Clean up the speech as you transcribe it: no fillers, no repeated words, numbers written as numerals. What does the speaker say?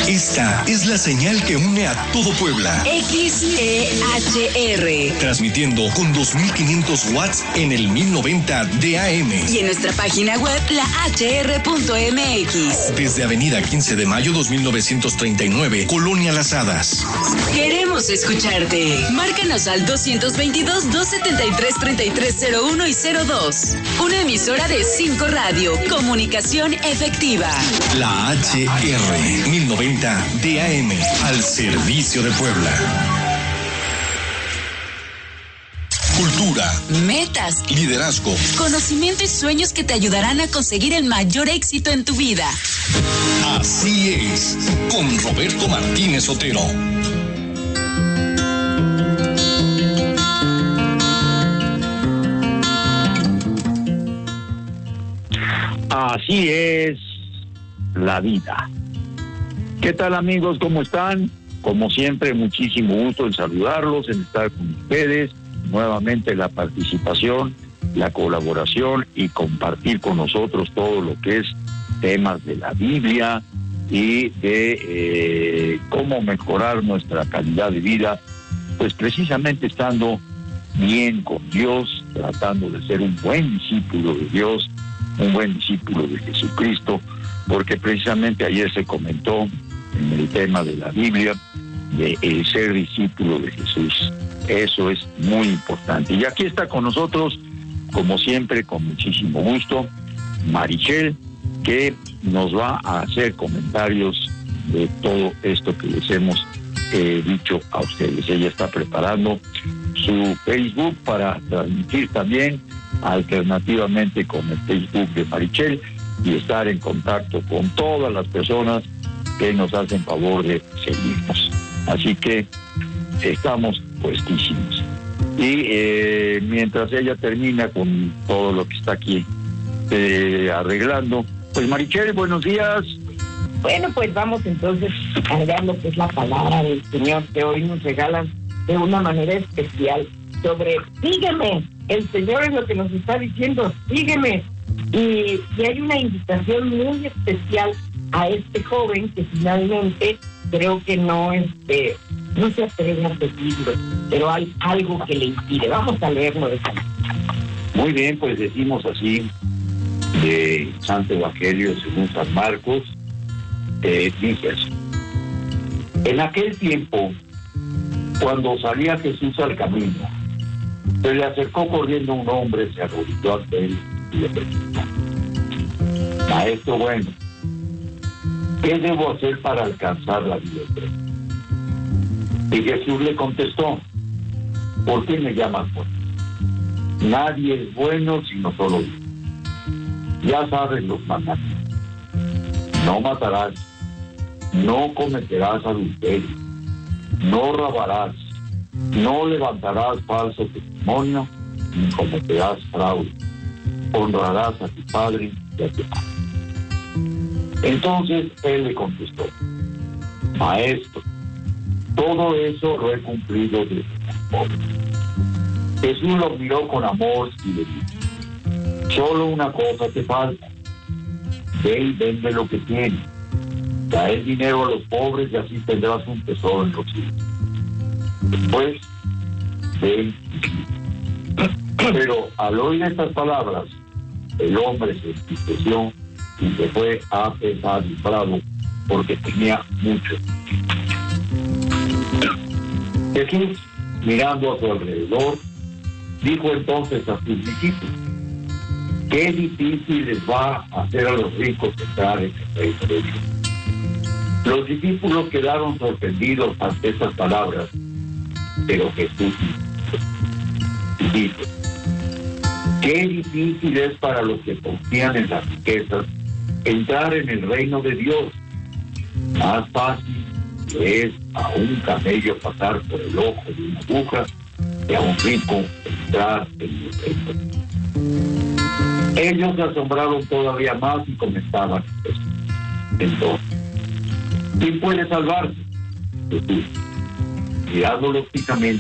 Esta es la señal que une a todo Puebla. XEHR. Transmitiendo con 2500 watts en el 1090 de AM. Y en nuestra página web, lahr.mx. Desde Avenida 15 de Mayo 2939, Colonia Las Hadas. Queremos escucharte. Márcanos al 222-273-3301 y 02. Una emisora de 5 Radio. Comunicación efectiva. La HR 1090 DAM, al servicio de Puebla. Cultura, metas, liderazgo, conocimiento y sueños que te ayudarán a conseguir el mayor éxito en tu vida. Así es, con Roberto Martínez Otero. Así es la vida. ¿Qué tal, amigos? ¿Cómo están? Como siempre, muchísimo gusto en saludarlos, en estar con ustedes. Nuevamente la participación, la colaboración y compartir con nosotros todo lo que es temas de la Biblia y de cómo mejorar nuestra calidad de vida, pues precisamente estando bien con Dios, tratando de ser un buen discípulo de Dios, un buen discípulo de Jesucristo, porque precisamente ayer se comentó en el tema de la Biblia de el ser discípulo de Jesús. Eso es muy importante. Y aquí está con nosotros, como siempre, con muchísimo gusto, Marichel, que nos va a hacer comentarios de todo esto que les hemos dicho a ustedes. Ella está preparando su Facebook para transmitir también alternativamente con el Facebook de Marichel y estar en contacto con todas las personas que nos hacen favor de seguirnos. Así que estamos puestísimos. Y mientras ella termina con todo lo que está aquí arreglando, pues Marichel, buenos días. Bueno, pues vamos entonces a ver lo que es la palabra del Señor que hoy nos regalan de una manera especial sobre sígueme. El Señor es lo que nos está diciendo, sígueme. Y hay una invitación muy especial a este joven que finalmente creo que no se atreve a seguirlo, pero hay algo que le impide. Vamos a leerlo de San. Muy bien, pues decimos así de Santo Evangelio según San Marcos, dice así: en aquel tiempo, cuando salía Jesús al camino, se le acercó corriendo un hombre, se arrodilló ante él y le preguntó: Maestro bueno, ¿qué debo hacer para alcanzar la vida eterna? Y Jesús le contestó: ¿por qué me llamas bueno? Nadie es bueno sino solo Dios. Ya sabes los mandamientos: no matarás, no cometerás adulterio, no robarás, no levantarás falso testimonio, ni cometerás fraude, honrarás a tu padre y a tu madre. Entonces él le contestó: Maestro, todo eso lo he cumplido desde joven. Jesús lo miró con amor y le dijo: solo una cosa te falta. Ve y vende lo que tienes. Da el dinero a los pobres y así tendrás un tesoro en los cielos. Después, ven y sigue. Pero al oír estas palabras, el hombre se entristeció y se fue apesadumbrado porque tenía mucho. Jesús, mirando a su alrededor, dijo entonces a sus discípulos: qué difícil les va a hacer a los ricos entrar en el reino de Dios. Los discípulos quedaron sorprendidos ante estas palabras, pero Jesús dijo: qué difícil es para los que confían en las riquezas entrar en el reino de Dios. Más fácil es a un camello pasar por el ojo de una aguja que a un rico entrar en el reino de Dios. Ellos se asombraron todavía más y comentaban esto. Entonces, ¿quién puede salvarse? Jesús, mirándolo fijamente,